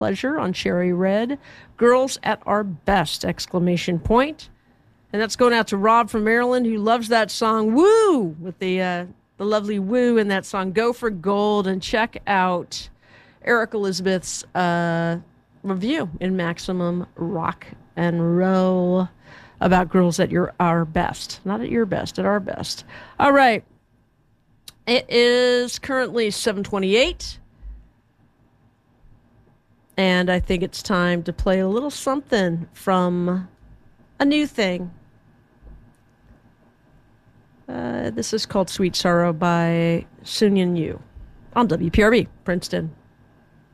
Pleasure on Cherry Red. Girls at Our Best! Exclamation point. And that's going out to Rob from Maryland, who loves that song. Woo! With the lovely woo in that song. Go for gold and check out Eric Elizabeth's review in Maximum Rock and Roll about girls at our best. Not at your best, at our best. All right. It is currently 7:28. And I think it's time to play a little something from a new thing. This is called Sweet Sorrow by Sunyan Yu on WPRB, Princeton.